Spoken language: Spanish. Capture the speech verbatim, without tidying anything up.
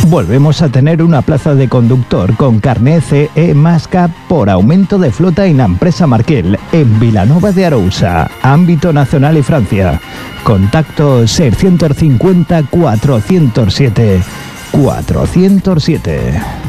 Volvemos a tener una plaza de conductor con carné C E Masca por aumento de flota en la empresa Markel, en Vilanova de Arousa, ámbito nacional y Francia. Contacto seiscientos cincuenta cuatrocientos siete cuatrocientos siete.